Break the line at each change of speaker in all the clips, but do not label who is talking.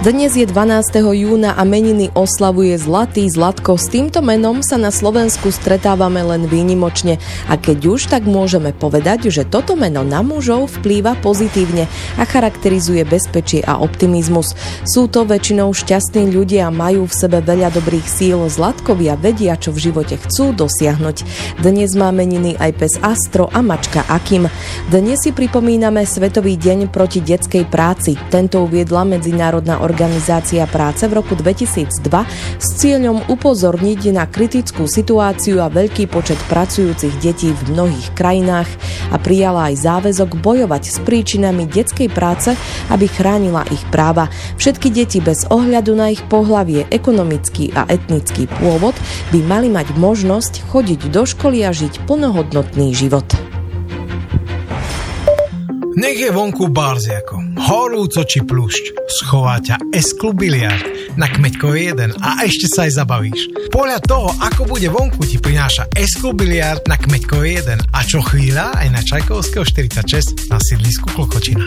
Dnes je 12. júna a meniny oslavuje Zlatý Zlatko. S týmto menom sa na Slovensku stretávame len výnimočne. A keď už, tak môžeme povedať, že toto meno na mužov vplýva pozitívne a charakterizuje bezpečie a optimizmus. Sú to väčšinou šťastní ľudia a majú v sebe veľa dobrých síl. Zlatkovia vedia, čo v živote chcú dosiahnuť. Dnes má meniny aj pes Astro a mačka Akim. Dnes si pripomíname Svetový deň proti detskej práci. Tento uviedla Medzinárodná organizácia práce v roku 2002 s cieľom upozorniť na kritickú situáciu a veľký počet pracujúcich detí v mnohých krajinách a prijala aj záväzok bojovať s príčinami detskej práce, aby chránila ich práva. Všetky deti bez ohľadu na ich pohlavie, ekonomický a etnický pôvod by mali mať možnosť chodiť do školy a žiť plnohodnotný život.
Nech je vonku barziako, horúco či pľúšť, schová ťa S-Klub biliard na Kmeďkovej 1 a ešte sa aj zabavíš. Podľa toho, ako bude vonku, ti prináša S-Klub biliard na Kmeďkovej 1 a čo chvíľa aj na Čajkovského 46 na sídlisku Klokočina.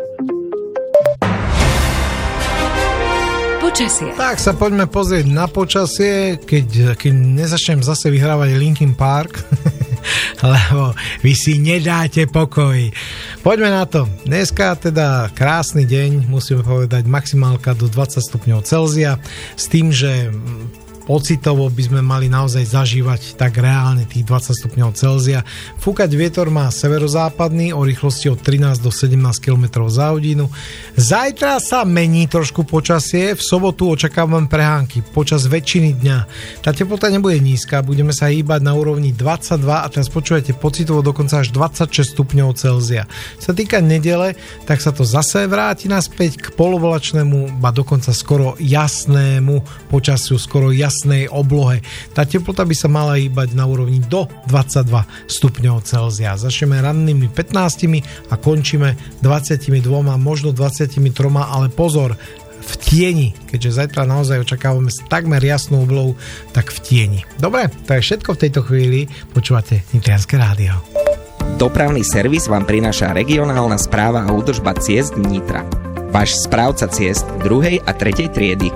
Počasie.
Tak sa poďme pozrieť na počasie, keď nezačnem zase vyhrávať Linkin Park, lebo vy si nedáte pokoj. Poďme na to. Dneska teda krásny deň, musíme povedať, maximálka do 20 stupňov Celzia, s tým, že pocitovo by sme mali naozaj zažívať tak reálne tých 20 stupňov Celzia. Fúkať vietor má severozápadný o rýchlosti od 13 do 17 km za hodinu. Zajtra sa mení trošku počasie, v sobotu očakávam prehánky počas väčšiny dňa. Tá teplota nebude nízka, budeme sa hýbať na úrovni 22 a teraz počúvajte pocitovo dokonca až 26 stupňov Celzia. Čo sa týka nedele, tak sa to zase vráti naspäť k polovolačnému, ba dokonca skoro jasnému počasiu, skoro jasnej oblohe. Tá teplota by sa mala hýbať na úrovni do 22 stupňov Celzia. Začneme rannými 15 a končíme 22, možno 23, ale pozor, v tieni, keďže zajtra naozaj očakávame takmer jasnú oblohu, tak v tieni. Dobre, to je všetko v tejto chvíli. Počúvate Nitrianske rádio.
Dopravný servis vám prináša regionálna správa a údržba ciest Nitra. Váš správca ciest 2. a 3. triedy.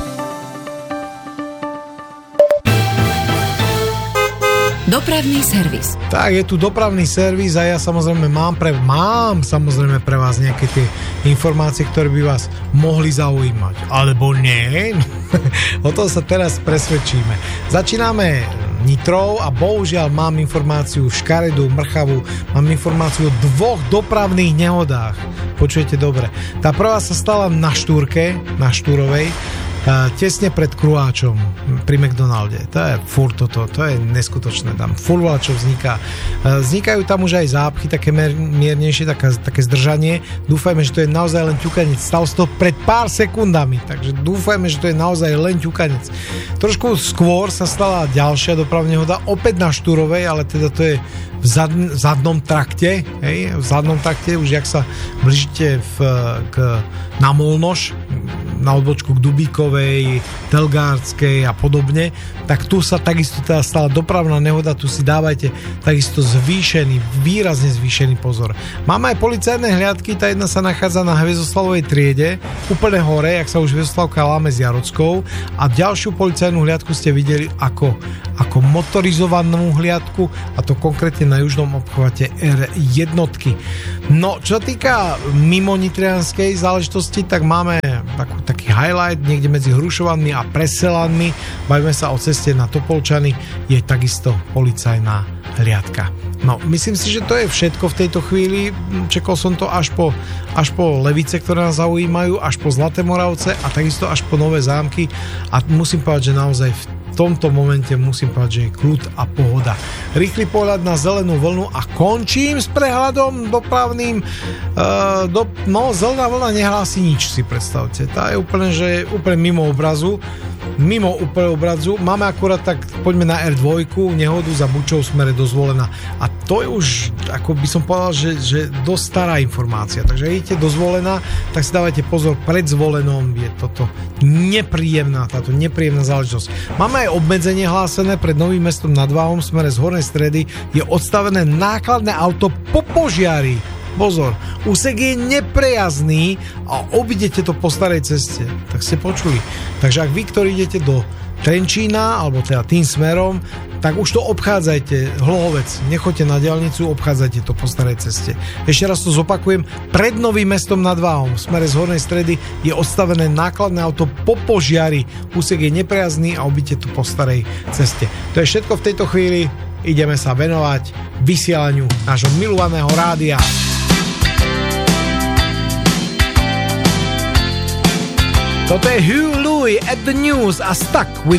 Dopravný servis.
Tak, je tu dopravný servis a ja samozrejme mám samozrejme pre vás nejaké tie informácie, ktoré by vás mohli zaujímať. Alebo nie? O tom sa teraz presvedčíme. Začíname Nitrou a bohužiaľ mám informáciu škaredú, mrchavú, mám informáciu o 2 dopravných nehodách. Počujete dobre. Tá prvá sa stala na Štúrke, na Štúrovej, tesne pred Kruháčom pri McDonalde. To je furt toto, to je neskutočné, tam furt čo vzniká. Vznikajú tam už aj zápchy, také miernejšie, také zdržanie. Dúfajme, že to je naozaj len ťukanec. Stalo sa to pred pár sekundami, takže dúfajme, že to je naozaj len ťukanec. Trošku skôr sa stala ďalšia dopravná nehoda, opäť na Štúrovej, ale teda to je v zadnom trakte, hej, v zadnom trakte, už jak sa blížite na Molnoš, na odbočku k Dubíkovej, Telgárskej a podobne, tak tu sa takisto teda stala dopravná nehoda, tu si dávajte takisto výrazne zvýšený pozor. Máme aj policajné hliadky, tá jedna sa nachádza na Hviezdoslavovej triede, úplne hore, jak sa už Hviezdoslavka láme s Jarockou, a ďalšiu policajnú hliadku ste videli ako motorizovanú hliadku, a to konkrétne na južnom obchvate R1. No, čo týka mimo nitrianskej záležitosti, tak máme taký highlight niekde medzi Hrušovanmi a Preselanmi. Bavíme sa o ceste na Topolčany, je takisto policajná hliadka. No, myslím si, že to je všetko v tejto chvíli. Čekal som to až po Levice, ktoré nás zaujímajú, až po Zlaté Moravce a takisto až po Nové Zámky, a musím povedať, že naozaj v tomto momente musím povedať, že je kľud a pohoda. Rýchly pohľad na zelenú vlnu a končím s prehľadom dopravným. Zelená vlna nehlási nič, si predstavte. Tá je úplne mimo obrazu. Máme akurát tak, poďme na R2, nehodu za Bučov smere do Zvolena. A to je už, ako by som povedal, že dosť stará informácia. Takže idete do Zvolena, tak si dávajte pozor, pred Zvolenom je toto táto nepríjemná záležitosť. Máme aj obmedzenie hlásené pred Novým Mestom nad Váhom, smere z Hornej Stredy je odstavené nákladné auto po požiari. pozor, úsek je neprejazný a obidete to po starej ceste. Tak ste počuli. Takže ak vy, ktorí idete do Trenčína, alebo teda tým smerom, tak už to obchádzajte, Hlohovec, nechoďte na diaľnicu, obchádzajte to po starej ceste. Ešte raz to zopakujem, pred Novým Mestom nad Váhom v smere z Hornej Stredy je odstavené nákladné auto po požiari, úsek je neprejazný a obíte to po starej ceste. To je všetko v tejto chvíli, ideme sa venovať vysielaniu nášho milovaného rádia. Toto je Hugh Louis at the News a Stuck with